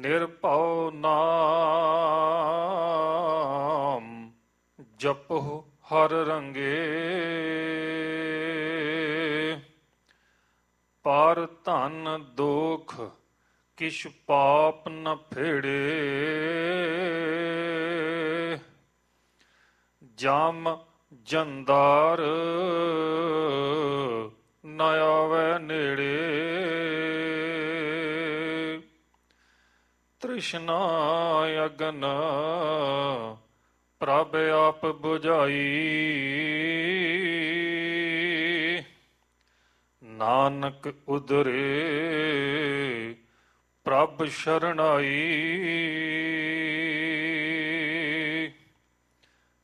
ਨਿਰਭਉ ਨਾਮ ਜਪਹੁ ਹਰ ਰੰਗੇ। ਪਰ ਧਨ ਦੋਖ ਕਿਛ ਪਾਪ ਨ ਫੇੜੇ। ਜਮ ਜੰਦਾਰ ਨ ਆਵੈ ਨੇੜੇ। ਤ੍ਰਿਸ਼ਨਾ ਅਗਨ ਪ੍ਰਭ ਆਪ ਬੁਝਾਈ। ਨਾਨਕ ਉਦਰੇ ਪ੍ਰਭ ਸ਼ਰਣਾਈ।